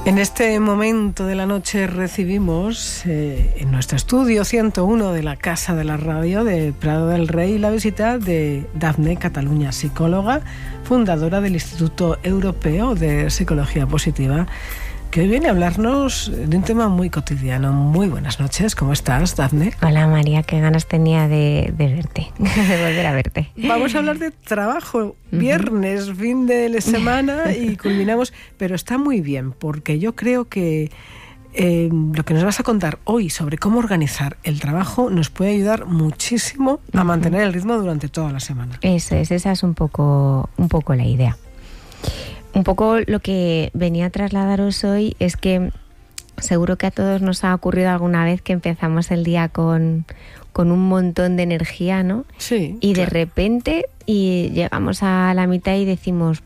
En este momento de la noche recibimos en nuestro estudio 101 de la Casa de la Radio de Prado del Rey la visita de Dafne Cataluña, psicóloga, fundadora del Instituto Europeo de Psicología Positiva, que hoy viene a hablarnos de un tema muy cotidiano. Muy buenas noches, ¿cómo estás, Dafne? Hola, María, qué ganas tenía de verte, de volver a verte. Vamos a hablar de trabajo, viernes, fin de semana y culminamos, pero está muy bien, porque yo creo que lo que nos vas a contar hoy sobre cómo organizar el trabajo nos puede ayudar muchísimo a mantener el ritmo durante toda la semana. Esa es un poco la idea. Un poco lo que venía a trasladaros hoy es que seguro que a todos nos ha ocurrido alguna vez que empezamos el día con un montón de energía, ¿no? Sí. Y de repente llegamos a la mitad y decimos,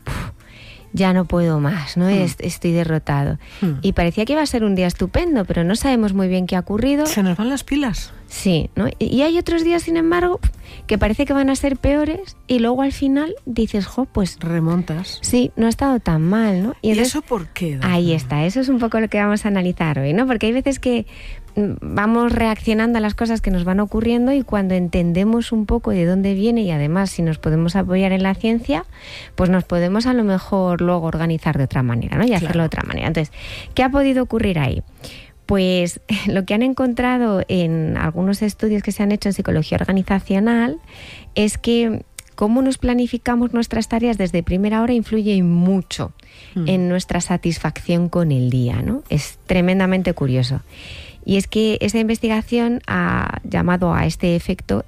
ya no puedo más, ¿no? Estoy derrotado. Y parecía que iba a ser un día estupendo, pero no sabemos muy bien qué ha ocurrido. Se nos van las pilas. Sí, ¿no? Y hay otros días, sin embargo, que parece que van a ser peores y luego al final dices, pues... remontas. Sí, no ha estado tan mal, ¿no? ¿Y eso por qué? Ahí está, eso es un poco lo que vamos a analizar hoy, ¿no? Porque hay veces que vamos reaccionando a las cosas que nos van ocurriendo y cuando entendemos un poco de dónde viene y además si nos podemos apoyar en la ciencia, pues nos podemos a lo mejor luego organizar de otra manera, ¿no? Y hacerlo de otra manera. Entonces, ¿qué ha podido ocurrir ahí? Pues lo que han encontrado en algunos estudios que se han hecho en psicología organizacional es que cómo nos planificamos nuestras tareas desde primera hora influye mucho en nuestra satisfacción con el día, ¿no? Es tremendamente curioso. Y es que esa investigación ha llamado a este efecto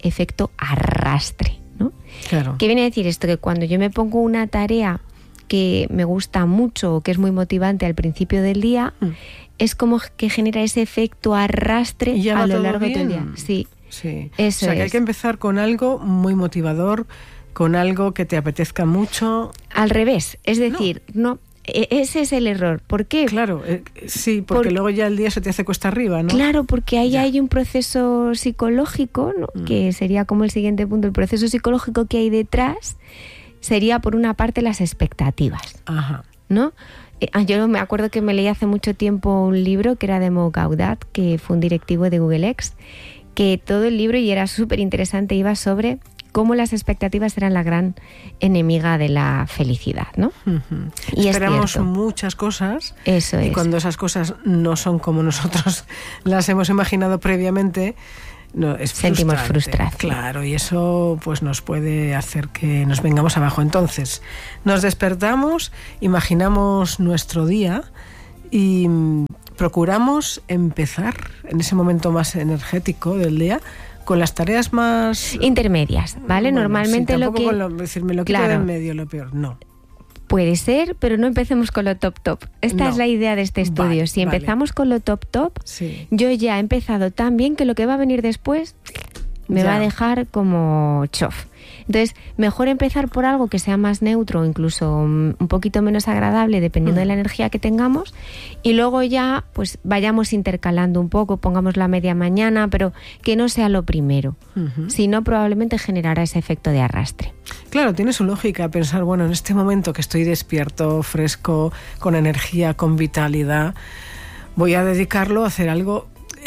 arrastre, ¿no? Claro. ¿Qué viene a decir esto? Que cuando yo me pongo una tarea que me gusta mucho o que es muy motivante al principio del día, es como que genera ese efecto arrastre a lo largo del día. Sí. Eso o sea, que hay que empezar con algo muy motivador, con algo que te apetezca mucho. Al revés, es decir, no ese es el error. ¿Por qué? Claro, sí, porque luego ya el día se te hace cuesta arriba, ¿no? Claro, porque ahí hay un proceso psicológico, ¿no? Que sería como el siguiente punto. El proceso psicológico que hay detrás sería, por una parte, las expectativas. Ajá. ¿No? Yo me acuerdo que me leí hace mucho tiempo un libro que era de Mo Gaudat, que fue un directivo de Google X, que todo el libro, y era súper interesante, iba sobre cómo las expectativas eran la gran enemiga de la felicidad, ¿no? Y esperamos muchas cosas. Eso es. Y cuando esas cosas no son como nosotros las hemos imaginado previamente, sentimos frustración. Claro, y eso pues nos puede hacer que nos vengamos abajo. Entonces, nos despertamos, imaginamos nuestro día y procuramos empezar en ese momento más energético del día con las tareas más intermedias, ¿vale? Bueno, normalmente sí, lo que me lo quito del medio, lo peor, no. Puede ser, pero no empecemos con lo top. Esta es la idea de este estudio. Si empezamos con lo top, sí. Yo ya he empezado tan bien que lo que va a venir después me va a dejar como chof. Entonces, mejor empezar por algo que sea más neutro o incluso un poquito menos agradable, dependiendo de la energía que tengamos, y luego ya pues vayamos intercalando un poco, pongamos la media mañana, pero que no sea lo primero. Si no, probablemente generará ese efecto de arrastre. Claro, tiene su lógica pensar, bueno, en este momento que estoy despierto, fresco, con energía, con vitalidad, voy a dedicarlo a hacer algo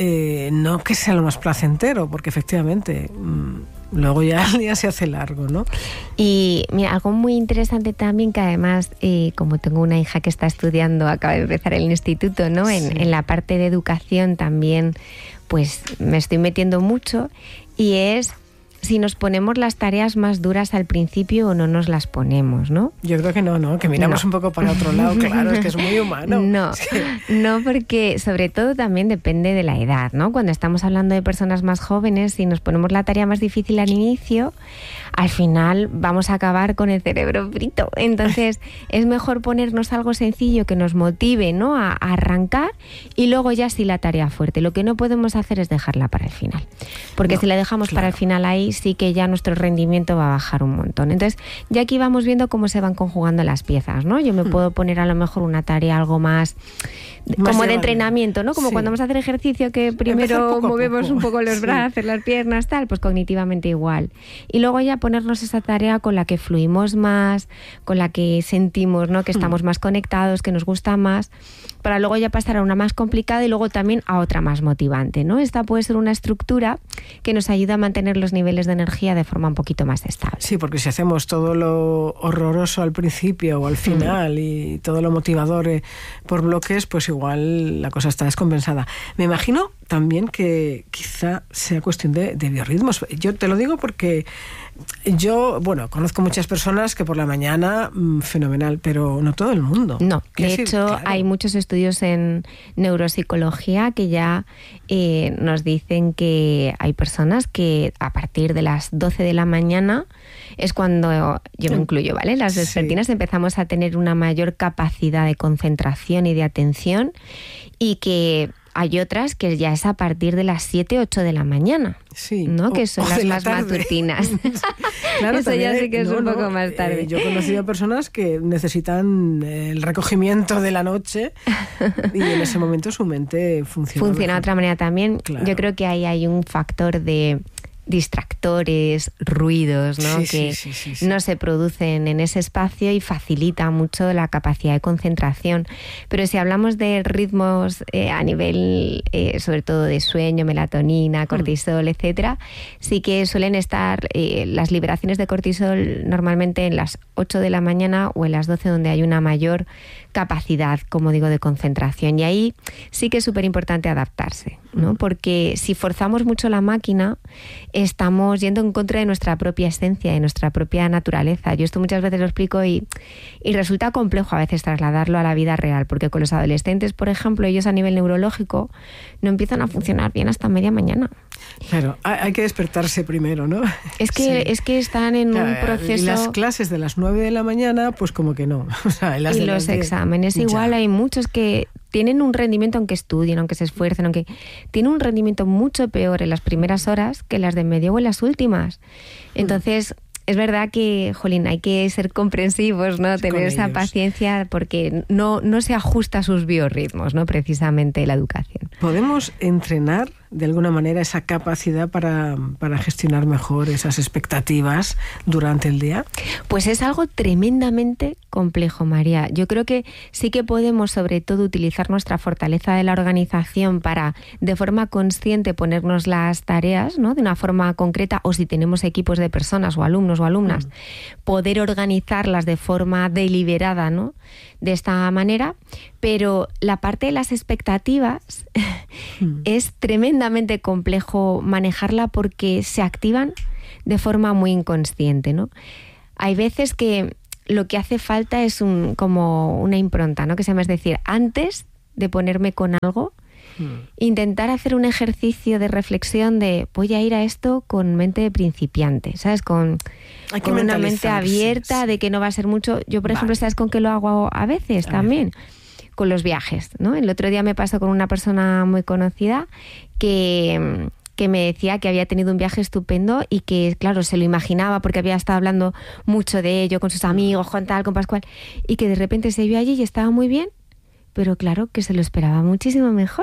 no que sea lo más placentero, porque efectivamente luego ya el día se hace largo, ¿no? Y mira, algo muy interesante también, que además, como tengo una hija que está estudiando, acaba de empezar el instituto, ¿no? En la parte de educación también, pues me estoy metiendo mucho, y es si nos ponemos las tareas más duras al principio o no nos las ponemos, ¿no? Yo creo que no, que miramos un poco para otro lado, claro, es que es muy humano. No, porque sobre todo también depende de la edad, ¿no? Cuando estamos hablando de personas más jóvenes, si nos ponemos la tarea más difícil al inicio, al final vamos a acabar con el cerebro frito. Entonces, es mejor ponernos algo sencillo que nos motive, ¿no? A arrancar, y luego ya sí la tarea fuerte. Lo que no podemos hacer es dejarla para el final. Porque si la dejamos para el final ahí, sí que ya nuestro rendimiento va a bajar un montón. Entonces, ya aquí vamos viendo cómo se van conjugando las piezas, ¿no? Yo me puedo poner a lo mejor una tarea algo más como de entrenamiento, ¿no? Como cuando vamos a hacer ejercicio, que primero movemos un poco los brazos, las piernas, tal, pues cognitivamente igual. Y luego ya ponernos esa tarea con la que fluimos más, con la que sentimos, ¿no? Que estamos más conectados, que nos gusta más, para luego ya pasar a una más complicada y luego también a otra más motivante, ¿no? Esta puede ser una estructura que nos ayuda a mantener los niveles de energía de forma un poquito más estable. Sí, porque si hacemos todo lo horroroso al principio o al final y todo lo motivador por bloques, pues igual la cosa está descompensada. Me imagino también que quizá sea cuestión de biorritmos. Yo te lo digo porque yo, conozco muchas personas que por la mañana, fenomenal, pero no todo el mundo. No, de hecho, hay muchos estudios en neuropsicología que ya nos dicen que hay personas que a partir de las 12 de la mañana es cuando, yo me incluyo, ¿vale? Las vespertinas empezamos a tener una mayor capacidad de concentración y de atención, y que hay otras que ya es a partir de las 7, 8 de la mañana, ¿no? Que son las más matutinas. Claro, eso también, ya sí que es un poco más tarde. Yo he conocido personas que necesitan el recogimiento de la noche y en ese momento su mente funciona de otra manera también. Claro. Yo creo que ahí hay un factor de distractores, ruidos, ¿no? Sí. No se producen en ese espacio y facilita mucho la capacidad de concentración. Pero si hablamos de ritmos a nivel, sobre todo de sueño, melatonina, cortisol, etcétera, sí que suelen estar las liberaciones de cortisol normalmente en las 8 de la mañana o en las 12, donde hay una mayor capacidad, como digo, de concentración. Y ahí sí que es súper importante adaptarse, ¿no? Porque si forzamos mucho la máquina, estamos yendo en contra de nuestra propia esencia, de nuestra propia naturaleza. Yo esto muchas veces lo explico y resulta complejo a veces trasladarlo a la vida real, porque con los adolescentes, por ejemplo, ellos a nivel neurológico no empiezan a funcionar bien hasta media mañana. Claro, hay que despertarse primero, ¿no? Es que están en un proceso... Y las clases de las 9 de la mañana, pues como que no. O sea, y los exámenes igual, hay muchos que tienen un rendimiento, aunque estudien, aunque se esfuercen, aunque tienen un rendimiento mucho peor en las primeras horas que las de medio o en las últimas. Entonces, es verdad que, jolín, hay que ser comprensivos, ¿no? Tener esa paciencia, porque no se ajusta a sus biorritmos, ¿no? Precisamente la educación. ¿Podemos entrenar de alguna manera esa capacidad para gestionar mejor esas expectativas durante el día? Pues es algo tremendamente complejo, María. Yo creo que sí que podemos, sobre todo, utilizar nuestra fortaleza de la organización para, de forma consciente, ponernos las tareas, ¿no? De una forma concreta, o si tenemos equipos de personas o alumnos o alumnas, poder organizarlas de forma deliberada, ¿no? De esta manera, pero la parte de las expectativas es tremendamente complejo manejarla porque se activan de forma muy inconsciente, ¿no? Hay veces que lo que hace falta es como una impronta, ¿no? Que se llama, es decir, antes de ponerme con algo, intentar hacer un ejercicio de reflexión de voy a ir a esto con mente de principiante, ¿sabes? Con una mente abierta, de que no va a ser mucho. Yo, por ejemplo, ¿sabes con qué lo hago a veces también? Con los viajes, ¿no? El otro día me pasó con una persona muy conocida que me decía que había tenido un viaje estupendo y que, claro, se lo imaginaba porque había estado hablando mucho de ello con sus amigos, con tal, con Pascual, y que de repente se vio allí y estaba muy bien, pero claro, que se lo esperaba muchísimo mejor.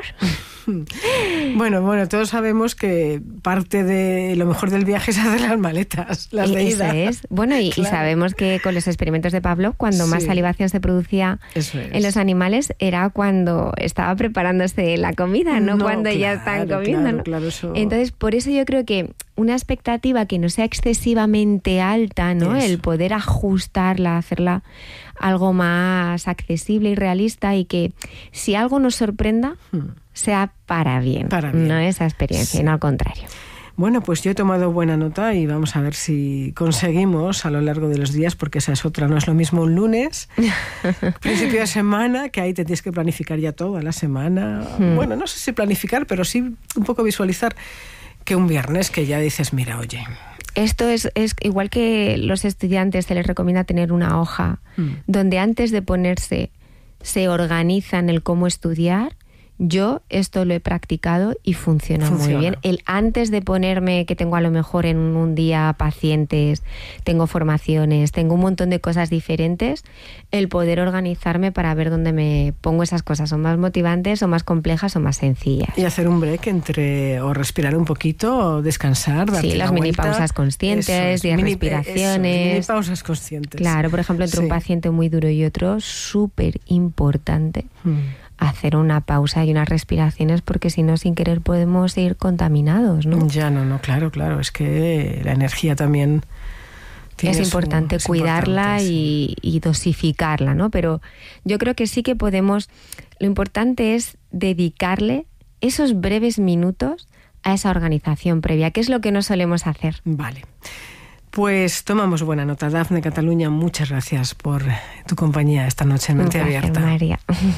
Bueno, todos sabemos que parte de lo mejor del viaje es hacer las maletas, las de ida. Eso es. Bueno, y sabemos que con los experimentos de Pavlov, cuando más salivación se producía en los animales, era cuando estaba preparándose la comida, no cuando ya están comiendo, ¿no? Claro, eso... Entonces, por eso yo creo que una expectativa que no sea excesivamente alta, ¿no? El poder ajustarla, hacerla algo más accesible y realista, y que si algo nos sorprenda, sea para bien. No esa experiencia, no al contrario. Bueno, pues yo he tomado buena nota y vamos a ver si conseguimos a lo largo de los días, porque esa es otra, no es lo mismo un lunes, principio de semana, que ahí te tienes que planificar ya toda la semana. Bueno, no sé si planificar, pero sí un poco visualizar, que un viernes que ya dices, mira, oye... Esto es igual que los estudiantes se les recomienda tener una hoja donde antes de ponerse se organizan el cómo estudiar. yo esto lo he practicado y funciona muy bien. El antes de ponerme, que tengo a lo mejor en un día pacientes, tengo formaciones, tengo un montón de cosas diferentes, el poder organizarme para ver dónde me pongo esas cosas, son más motivantes o más complejas o más sencillas. Y hacer un break entre, o respirar un poquito, o descansar, darte sí, las una mini vuelta. pausas conscientes, 10 respiraciones. Mini pausas conscientes. Claro, por ejemplo, entre un paciente muy duro y otro, súper importante hacer una pausa y unas respiraciones, porque si no, sin querer podemos ir contaminados, ¿no? Ya, no, claro, es que la energía también es importante cuidarla y dosificarla, ¿no? Pero yo creo que sí que podemos, lo importante es dedicarle esos breves minutos a esa organización previa, que es lo que no solemos hacer. Vale. Pues tomamos buena nota. Dafne Cataluña, muchas gracias por tu compañía esta noche en Mente Abierta. María.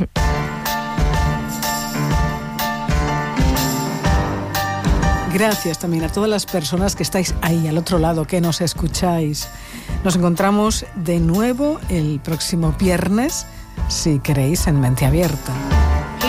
Gracias también a todas las personas que estáis ahí al otro lado, que nos escucháis. Nos encontramos de nuevo el próximo viernes, si queréis, en Mente Abierta.